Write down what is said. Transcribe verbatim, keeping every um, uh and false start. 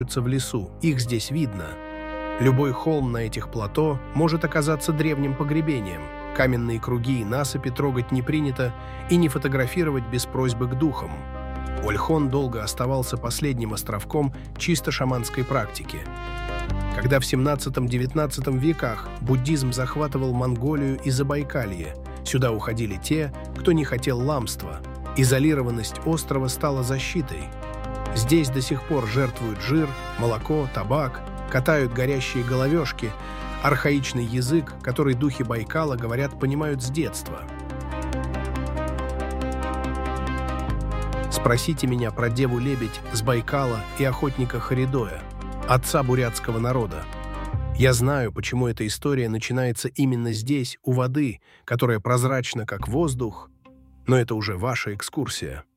в лесу, их здесь видно. Любой холм на этих плато может оказаться древним погребением. Каменные круги и насыпи трогать не принято и не фотографировать без просьбы к духам. Ольхон долго оставался последним островком чисто шаманской практики. Когда в семнадцатом-девятнадцатом веках буддизм захватывал Монголию и Забайкалье, сюда уходили те, кто не хотел ламства. Изолированность острова стала защитой. Здесь до сих пор жертвуют жир, молоко, табак, катают горящие головешки, архаичный язык, который духи Байкала, говорят, понимают с детства. Спросите меня про деву-лебедь с Байкала и охотника Харидоя, отца бурятского народа. Я знаю, почему эта история начинается именно здесь, у воды, которая прозрачна, как воздух, но это уже ваша экскурсия.